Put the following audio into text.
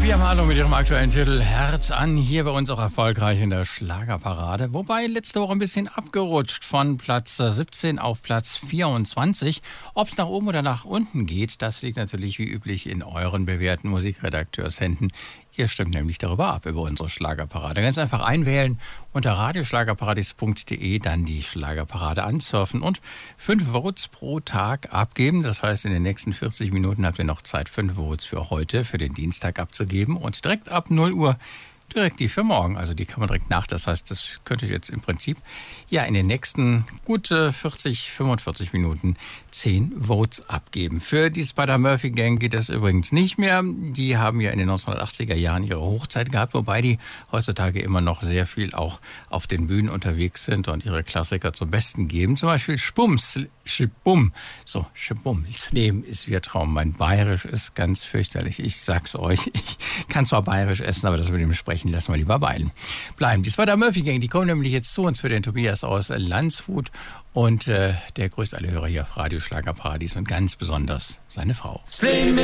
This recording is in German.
Pia Marlow mit ihrem aktuellen Titel Herz an, hier bei uns auch erfolgreich in der Schlagerparade. Wobei letzte Woche ein bisschen abgerutscht von Platz 17 auf Platz 24. Ob es nach oben oder nach unten geht, das liegt natürlich wie üblich in euren bewährten Musikredakteurshänden. Ihr stimmt nämlich darüber ab, über unsere Schlagerparade. Ganz einfach einwählen unter radioschlagerparadies.de, dann die Schlagerparade ansurfen und 5 Votes pro Tag abgeben. Das heißt, in den nächsten 40 Minuten habt ihr noch Zeit, 5 Votes für heute, für den Dienstag abzugeben. Und direkt ab 0 Uhr direkt die für morgen. Also die kann man direkt nach. Das heißt, das könnte ich jetzt im Prinzip ja in den nächsten gut 40, 45 Minuten 10 Votes abgeben. Für die Spider-Murphy-Gang geht das übrigens nicht mehr. Die haben ja in den 1980er Jahren ihre Hochzeit gehabt, wobei die heutzutage immer noch sehr viel auch auf den Bühnen unterwegs sind und ihre Klassiker zum Besten geben. Zum Beispiel Spums, Schibum. So, Schibum. Das Leben ist wie ein Traum. Mein Bayerisch ist ganz fürchterlich. Ich sag's euch. Ich kann zwar Bayerisch essen, aber das mit dem Sprechen lassen wir lieber bleiben. Die Spider-Murphy-Gang, die kommen nämlich jetzt zu uns für den Tobias aus Landshut und der grüßt alle Hörer hier auf Radio Schlagerparadies und ganz besonders seine Frau.